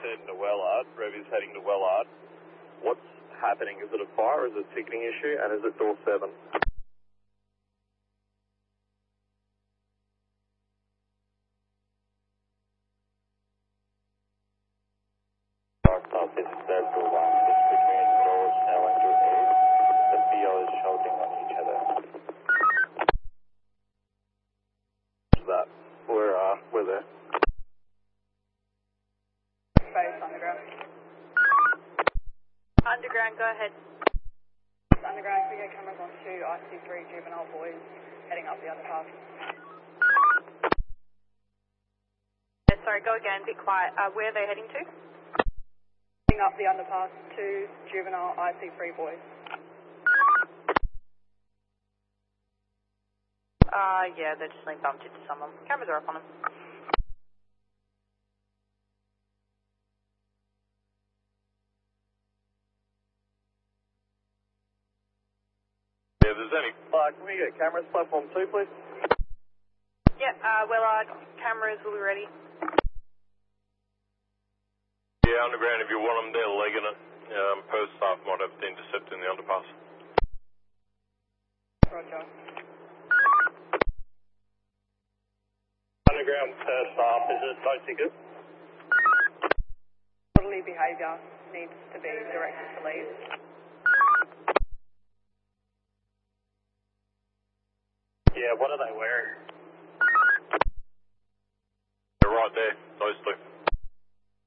heading to Wellard. Rev is heading to Wellard. What's happening? Is it a fire? Is it a ticketing issue? And is it door 7? South is there to 1, it's between doors now and to 8. The PO is shouting on each other. That, we're there. Space underground. Underground, go ahead. Underground, we get cameras on 2 IC3 juvenile boys heading up the underpass. Yeah, sorry, go again, a bit quiet. Where are they heading to? Heading up the underpass, 2 juvenile IC3 boys. Yeah, they're just being bumped into someone. Cameras are up on them. Yeah, if there's any can we get cameras platform 2, please? Yeah, well, cameras will be ready. Yeah, underground, if you want them, they're legging it. Post staff might have to intercept in the underpass. Roger. Underground staff, is it no ticket? Bodily behaviour needs to be directed to leave. Yeah, what are they wearing?